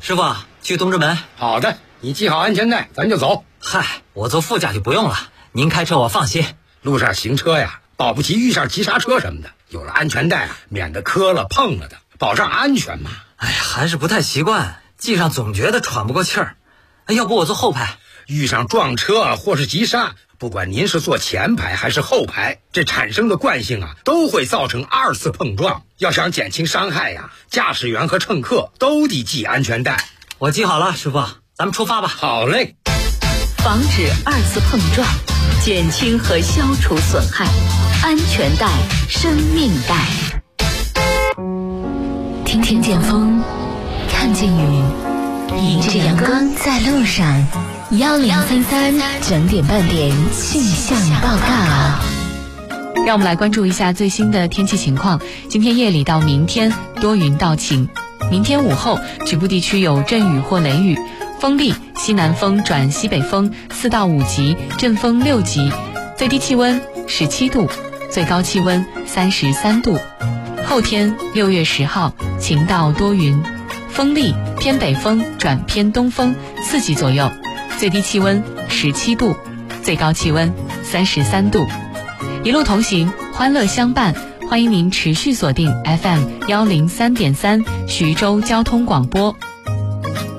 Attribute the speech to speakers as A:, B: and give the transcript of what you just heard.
A: 师傅，去东直门。
B: 好的，你系好安全带，咱就走。
A: 嗨，我坐副驾就不用了，您开车我放心。
B: 路上行车呀，保不齐遇上急刹车什么的，有了安全带啊，免得磕了碰了的，保障安全嘛。
A: 哎呀，还是不太习惯，系上总觉得喘不过气儿。要不我坐后排？
B: 遇上撞车或是急刹，不管您是坐前排还是后排，这产生的惯性啊，都会造成2次碰撞。要想减轻伤害呀，驾驶员和乘客都得系安全带。
A: 我系好了，师傅，咱们出发吧。
B: 好嘞。
C: 防止2次碰撞，减轻和消除损害，安全带，生命带。听见风，看见雨，迎着阳光在路上。1033整点半点气象报告。
D: 让我们来关注一下最新的天气情况。今天夜里到明天多云到晴，明天午后局部地区有阵雨或雷雨，风力西南风转西北风4到5级，阵风6级，最低气温17度，最高气温33度。后天6月10号晴到多云，风力偏北风转偏东风4级左右，最低气温17度，最高气温33度。一路同行，欢乐相伴，欢迎您持续锁定 FM103.3徐州交通广播。